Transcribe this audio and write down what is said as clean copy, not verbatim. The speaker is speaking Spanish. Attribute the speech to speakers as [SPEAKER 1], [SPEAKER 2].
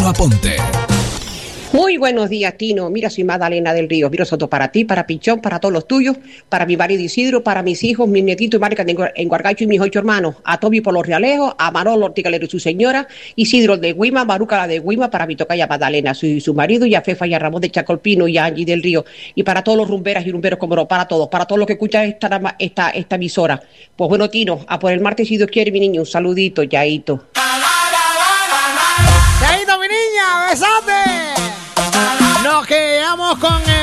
[SPEAKER 1] Aponte.
[SPEAKER 2] Muy buenos días, Tino. Mira, soy Magdalena del Río. Miro Soto para ti, para Pichón, para todos los tuyos, para mi marido Isidro, para mis hijos, mis nietitos y Marca en Guargacho y mis 8 hermanos. A Toby por los Realejos, a Manolo Ortigalero y su señora, Isidro de Guima, Maruca la de Guima, para mi tocaya Magdalena, su marido, y a Fefa y a Ramón de Chacolpino y a Angie del Río. Y para todos los rumberas y rumberos como no, para todos los que escuchan esta emisora. Pues bueno, Tino, a por el martes si Dios quiere, mi niño. Un saludito, Yaito.
[SPEAKER 3] ¡Yaito, mi niña! ¡Besate! Nos quedamos con el